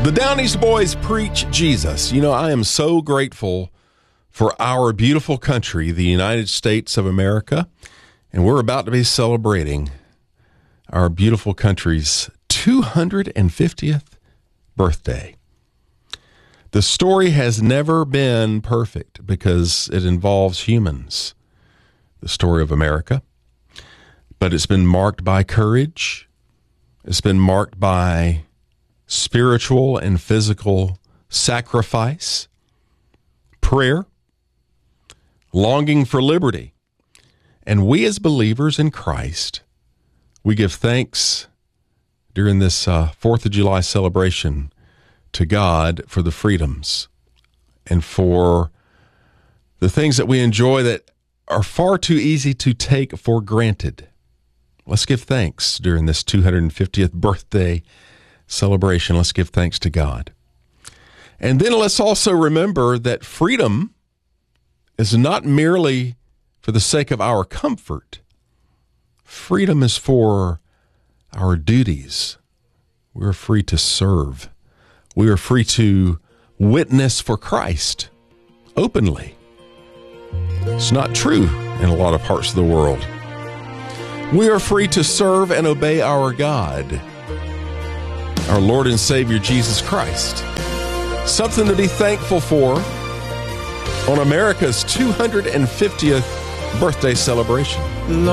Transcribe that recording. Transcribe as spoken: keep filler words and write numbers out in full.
The Down East Boys preach Jesus. You know, I am so grateful for our beautiful country, the United States of America, and we're about to be celebrating our beautiful country's two hundred fiftieth birthday. The story has never been perfect because it involves humans, the story of America, but it's been marked by courage. It's been marked by spiritual and physical sacrifice, prayer, longing for liberty. And we as believers in Christ, we give thanks during this uh, fourth of July celebration to God for the freedoms and for the things that we enjoy that are far too easy to take for granted. Let's give thanks during this two hundred fiftieth birthday celebration. Let's give thanks to God. And then let's also remember that freedom is not merely for the sake of our comfort. Freedom is for our duties. We're free to serve. We are free to witness for Christ openly. It's not true in a lot of parts of the world. We are free to serve and obey our God, our Lord and Savior, Jesus Christ. Something to be thankful for on America's two hundred fiftieth birthday celebration.